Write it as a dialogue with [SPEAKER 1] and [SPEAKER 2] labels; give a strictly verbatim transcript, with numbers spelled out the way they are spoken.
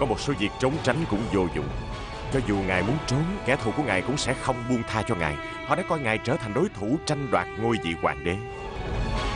[SPEAKER 1] Có một số việc trốn tránh cũng vô dụng. Cho dù ngài muốn trốn, kẻ thù của ngài cũng sẽ không buông tha cho ngài. Họ đã coi ngài trở thành đối thủ tranh đoạt ngôi vị hoàng đế.